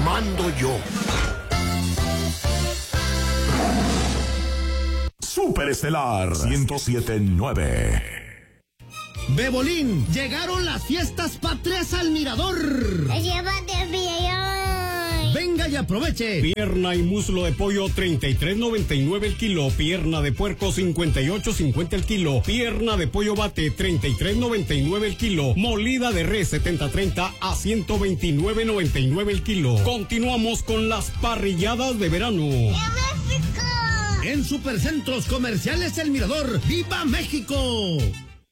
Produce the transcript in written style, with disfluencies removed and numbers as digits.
mando yo. Superestelar 107.9. Bebolín, llegaron las fiestas patrias al Mirador. Llévate bien. Venga y aproveche. Pierna y muslo de pollo 33.99 el kilo. Pierna de puerco 58.50 el kilo. Pierna de pollo bate 33.99 el kilo. Molida de res 70-30 a 129.99 el kilo. Continuamos con las parrilladas de verano. En Supercentros Comerciales El Mirador. ¡Viva México!